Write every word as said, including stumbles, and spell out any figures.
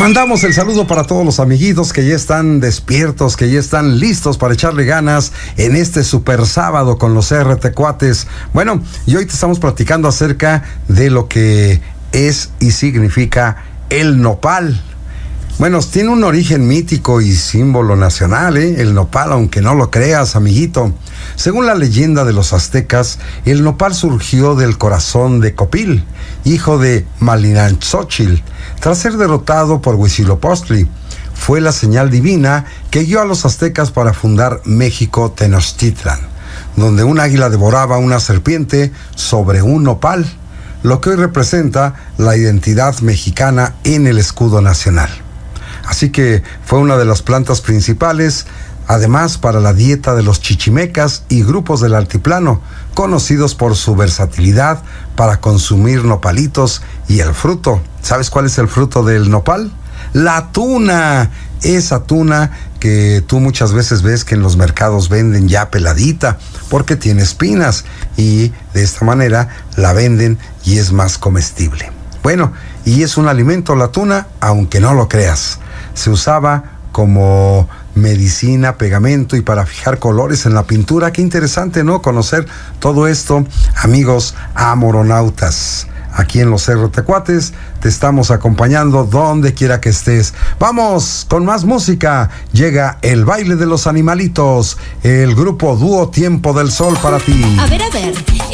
Mandamos el saludo para todos los amiguitos que ya están despiertos, que ya están listos para echarle ganas en este super sábado con los R T Cuates. Bueno, y hoy te estamos platicando acerca de lo que es y significa el nopal. Bueno, tiene un origen mítico y símbolo nacional, ¿eh? El nopal, aunque no lo creas, amiguito. Según la leyenda de los aztecas, el nopal surgió del corazón de Copil, hijo de Malinalxóchitl, tras ser derrotado por Huitzilopochtli. Fue la señal divina que guió a los aztecas para fundar México Tenochtitlan, donde un águila devoraba una serpiente sobre un nopal, lo que hoy representa la identidad mexicana en el escudo nacional. Así que fue una de las plantas principales, además para la dieta de los chichimecas y grupos del altiplano, conocidos por su versatilidad para consumir nopalitos y el fruto. ¿Sabes cuál es el fruto del nopal? La tuna, esa tuna que tú muchas veces ves que en los mercados venden ya peladita, porque tiene espinas y de esta manera la venden y es más comestible. Bueno, y es un alimento la tuna, aunque no lo creas. Se usaba como medicina, pegamento y para fijar colores en la pintura. Qué interesante, ¿no? Conocer todo esto, amigos amoronautas. Aquí en los R T Cuates te estamos acompañando donde quiera que estés. Vamos con más música. Llega el baile de los animalitos, el grupo dúo Tiempo del Sol para ti. A ver, a ver.